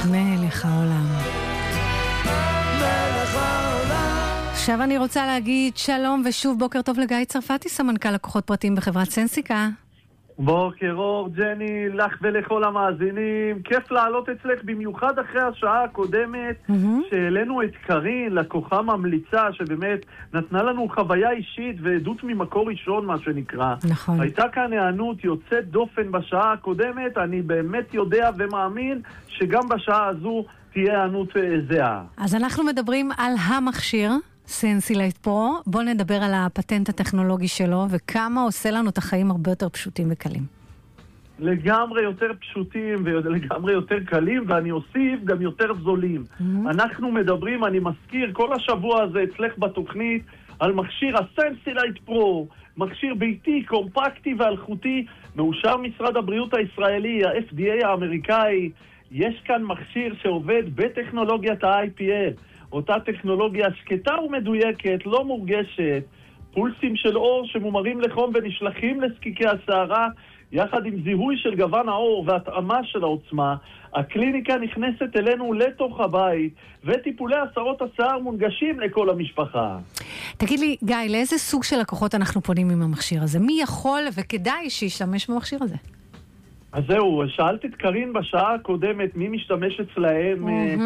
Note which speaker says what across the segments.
Speaker 1: מלך העולם. עכשיו אני רוצה להגיד שלום ושוב בוקר טוב לגיא צרפתי, סמנכ"ל לקוחות פרטיים בחברת סנסיקה.
Speaker 2: בוקר אור ג'ני, לך ולכל המאזינים. כיף לעלות אצלך במיוחד אחרי השעה הקודמת שהעלינו את קרין, לקוחה ממליצה שבאמת נתנה לנו חוויה אישית ועדות ממקור ראשון מה שנקרא.
Speaker 1: נכון. הייתה
Speaker 2: כאן הענות יוצאת דופן בשעה הקודמת, אני באמת יודע ומאמין שגם בשעה הזו תהיה הענות זהה.
Speaker 1: אז אנחנו מדברים על המכשיר סנסילייט פרו. בוא נדבר על הפטנט הטכנולוגי שלו וכמה עושה לנו את החיים הרבה יותר פשוטים וקלים.
Speaker 2: לגמרי יותר פשוטים ולגמרי יותר קלים, ואני אוסיף גם יותר זולים. אנחנו מדברים, אני מזכיר, כל השבוע הזה אצלך בתוכנית על מכשיר הסנסילייט פרו, מכשיר ביתי, קומפקטי ואלחוטי, מאושר משרד הבריאות הישראלי, ה-FDA האמריקאי. יש כאן מכשיר שעובד בטכנולוגיית ה-IPL, אותה טכנולוגיה שקטה ומדויקת, לא מורגשת, פולסים של אור שמומרים לחום ונשלחים לזקיקי השערה, יחד עם זיהוי של גוון האור והתאמה של העוצמה. הקליניקה נכנסת אלינו לתוך הבית, וטיפולי הסרות השיער מונגשים לכל המשפחה.
Speaker 1: תגיד לי, גיא, לאיזה סוג של לקוחות אנחנו פונים עם המכשיר הזה? מי יכול וכדאי שישתמש במכשיר הזה?
Speaker 2: אז זהו, שאלת את קרין בשעה הקודמת מי משתמש אצלהם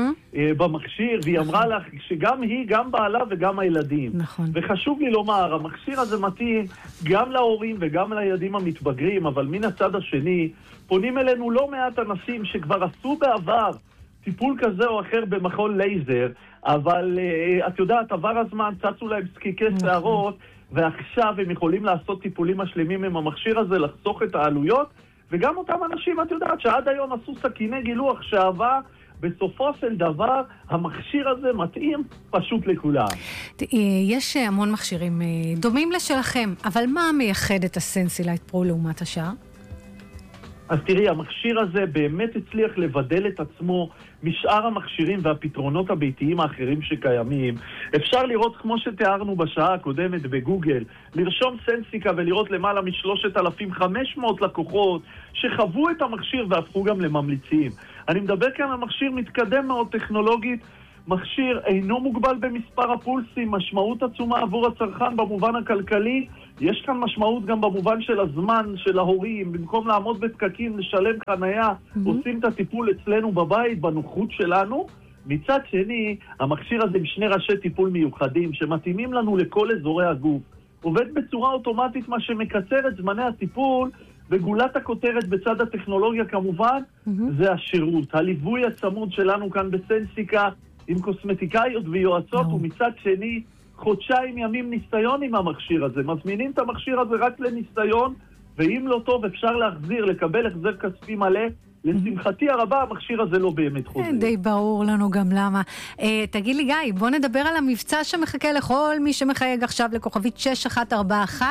Speaker 2: במכשיר, והיא אמרה לך שגם היא, גם בעלה וגם הילדים.
Speaker 1: נכון.
Speaker 2: וחשוב לי לומר, המכשיר הזה מתאים גם להורים וגם לילדים המתבגרים, אבל מן הצד השני, פונים אלינו לא מעט אנשים שכבר עשו בעבר טיפול כזה או אחר במכון לייזר, אבל את יודעת, עבר הזמן, צצו להם זקיקי שערות, ועכשיו הם יכולים לעשות טיפולים משלימים עם המכשיר הזה, לחסוך את העלויות, וגם אותם אנשים, את יודעת, שעד היום עשו סכיני גילוח שעבר, בסופו של דבר, המכשיר הזה מתאים פשוט לכולם.
Speaker 1: יש המון מכשירים דומים לשלכם, אבל מה מייחד את הסנסילייט פרו לעומת השאר?
Speaker 2: אז תראי, המכשיר הזה באמת הצליח לבדל את עצמו משאר המכשירים והפתרונות הביתיים האחרים שקיימים. אפשר לראות, כמו שתיארנו בשעה הקודמת בגוגל, לרשום סנסיקה ולראות למעלה מ-3,500 לקוחות שחוו את המכשיר והפכו גם לממליצים. אני מדבר כאן על מכשיר מתקדם מאוד טכנולוגית, מכשיר אינו מוגבל במספר הפולסים, משמעות עצומה עבור הצרכן במובן הכלכלי, יש כאן משמעות גם במובן של הזמן של ההורים, במקום לעמוד בפקקים, לשלם חנייה, עושים את הטיפול אצלנו בבית, בנוחות שלנו. מצד שני, המכשיר הזה עם שני ראשי טיפול מיוחדים שמתאימים לנו לכל אזורי הגוף. עובד בצורה אוטומטית, מה שמקצר את זמני הטיפול, וגולת הכותרת בצד הטכנולוגיה כמובן, זה השירות. הליווי הצמוד שלנו כאן בסנסיקה, עם קוסמטיקאיות ויועצות, ומצד שני, חודשיים ימים ניסיון עם המכשיר הזה. מזמינים את המכשיר הזה רק לניסיון, ואם לא טוב אפשר להחזיר, לקבל החזר כספי מלא. לשמחתי הרבה, המכשיר הזה לא באמת חוזר.
Speaker 1: די ברור לנו גם למה. תגיד לי גיא, בוא נדבר על המבצע שמחכה לכל מי שמחייג עכשיו לכוכבית 6141.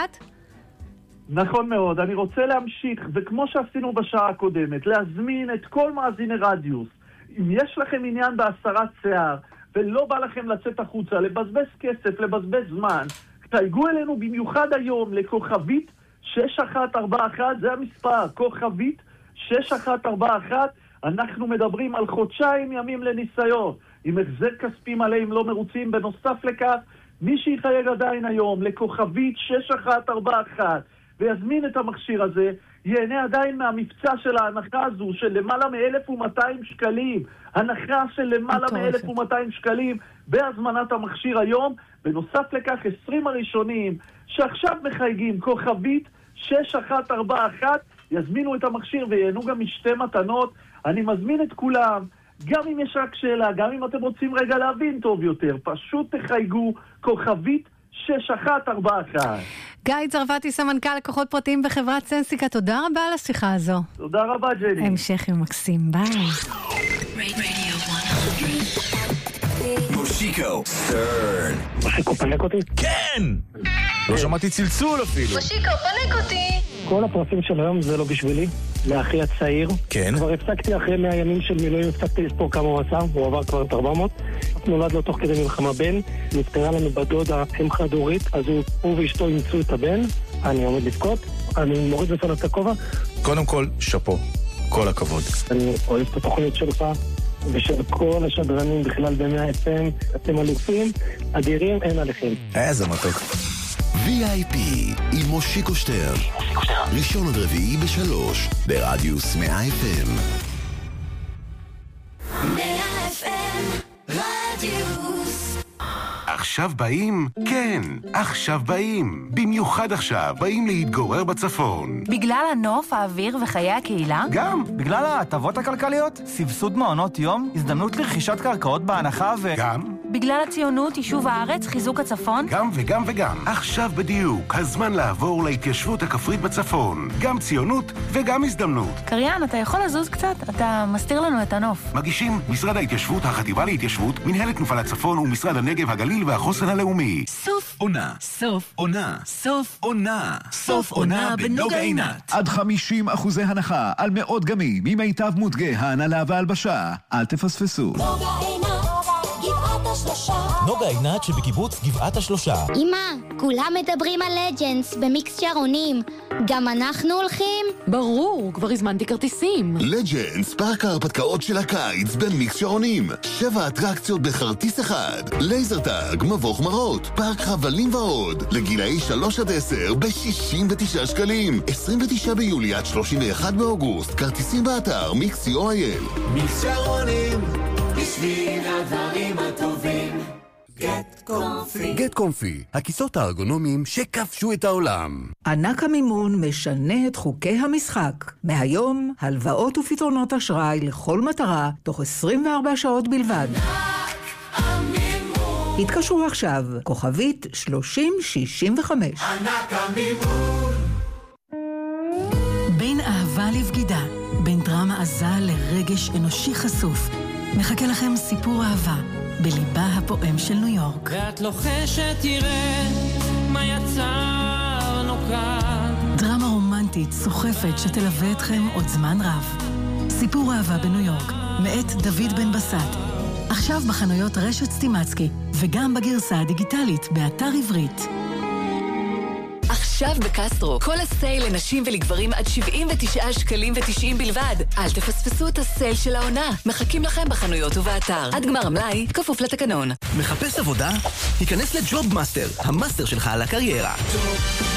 Speaker 2: נכון מאוד, אני רוצה להמשיך, וכמו שעשינו בשעה הקודמת, להזמין את כל מאזיני רדיוס. אם יש לכם עניין בהסרת שיער, ולא בא לכם לצאת החוצה, לבזבז כסף, לבזבז זמן, תייגו אלינו במיוחד היום לכוכבית 6141, זה המספר, כוכבית 6141, אנחנו מדברים על חודשיים ימים לניסיון, עם החזר כספי מלא אם לא מרוצים. בנוסף לכך, מי שיחייג עדיין היום לכוכבית 6141 ויזמין את המכשיר הזה, ייהנה עדיין מהמבצע של ההנחה הזו של למעלה מ-1,200 שקלים. הנחה של למעלה מ-1,200 שקלים בהזמנת המכשיר היום. בנוסף לכך, 20 הראשונים שעכשיו מחייגים כוכבית 6141 יזמינו את המכשיר וייהנו גם משתי מתנות. אני מזמין את כולם, גם אם יש רק שאלה, גם אם אתם רוצים רגע להבין טוב יותר, פשוט תחייגו כוכבית 6141.
Speaker 1: גיא צרפתי, סמנכ"ל לקוחות פרטיים בחברת סנסיקה, תודה רבה על השיחה הזו.
Speaker 2: תודה רבה ג'ני.
Speaker 1: המשך יום מקסים, ביי.
Speaker 3: מושיקו סטרן.
Speaker 4: מושיקו פנק אותי?
Speaker 3: כן! לא שמעתי צלצול אפילו.
Speaker 5: מושיקו פנק אותי.
Speaker 4: כל הפרסים של היום זה לא בשבילי, לאחי הצעיר.
Speaker 3: כן.
Speaker 4: כבר הפסקתי אחרי 100 ימים של מילואים, הפסקתי לספור כמה הוא עשה, הוא עבר כבר את 400. נולד לו תוך כדי מלחמה בן, נפטרה לנו בדודה אם חד-הורית, אז הוא ואשתו ימצאו את הבן, אני עומד לבכות, אני מוריד בפניו את הכובע.
Speaker 3: קודם כל, שפו, כל הכבוד.
Speaker 4: אני אוהב את התוכנית שלך, ושל כל השדרנים בכלל ב-100 FM. אתם אלופים, אדירים, אין עליכם.
Speaker 3: איזה מתוק.
Speaker 5: VIP עם מושיקו שטרן. ראשון עד רביעי ב-3 ברדיוס 100 FM.
Speaker 6: 100 FM רדיוס.
Speaker 7: עכשיו באים? כן, עכשיו באים. במיוחד עכשיו באים להתגורר בצפון.
Speaker 8: בגלל הנוף, האוויר וחיי הקהילה?
Speaker 7: גם.
Speaker 9: בגלל ההטבות הכלכליות, סבסוד מעונות יום, הזדמנות לרכישת קרקעות בהנחה
Speaker 7: גם.
Speaker 8: בגלל הציונות, יישוב הארץ, חיזוק הצפון?
Speaker 7: גם וגם וגם. עכשיו בדיוק, הזמן לעבור להתיישבות הכפרית בצפון. גם ציונות וגם הזדמנות.
Speaker 8: קריין, אתה יכול לזוז קצת? אתה מסתיר לנו את הנוף.
Speaker 7: מגישים משרד ההתיישבות, החטיבה להתיישבות, מנהלת תנופה לצפון ומשרד הנגב, הגליל והחוסן הלאומי.
Speaker 3: סוף עונה, סוף עונה, סוף עונה, סוף עונה בנוגה עינת.
Speaker 10: עד 50% הנחה על מאות גמים ממיטב מותגי ההנהלה והלבשה. אל תפספסו.
Speaker 6: נוגה עינת, גבעת השלושה.
Speaker 11: נוגה עינת שבקיבוץ גבעת השלושה.
Speaker 12: אמא, כולם מדברים על לג'נדס במיקס שערונים. גם אנחנו הולכים?
Speaker 13: ברור, כבר הזמנתי כרטיסים.
Speaker 5: לג'נדס, פארק ההרפתקאות של הקיץ במיקס שעונים. 7 אטרקציות בכרטיס אחד. לייזר טאג, מבוך מרות, פארק חבלים ועוד. לגילאי 3 עד 10 ב-69 שקלים. 29 ביולי עד 31 באוגוסט. כרטיסים באתר מיקס.co.il.
Speaker 6: מיקס שערונים, בשביל הדברים הטובים.
Speaker 5: גט קומפי, הכיסאות הארגונומיים שכבשו את העולם.
Speaker 14: ענק המימון משנה את חוקי המשחק. מהיום, הלוואות ופתרונות אשראי לכל מטרה, תוך 24 שעות בלבד. התקשרו עכשיו, כוכבית 3065.
Speaker 6: ענק המימון.
Speaker 15: בין אהבה לבגידה, בין דרמה עזה לרגש אנושי חשוף. מחכה לכם סיפור אהבה. בליבה הפועם של ניו יורק.
Speaker 16: ואת לוחשת תראה מה יצרנו כאן.
Speaker 15: דרמה רומנטית סוחפת שתלווה אתכם עוד זמן רב. סיפור אהבה בניו יורק, מאת דוד בן בסט. עכשיו בחנויות רשת סטימצקי, וגם בגרסה הדיגיטלית באתר עברית.
Speaker 17: עכשיו בקסטרו, כל הסייל לנשים ולגברים עד 79 שקלים ו90 בלבד. אל תפספסו את הסייל של העונה. מחכים לכם בחנויות ובאתר. עד גמר המלאי, כפוף לתקנון.
Speaker 11: מחפש עבודה? היכנס לג'וב מאסטר, המאסטר שלך על הקריירה.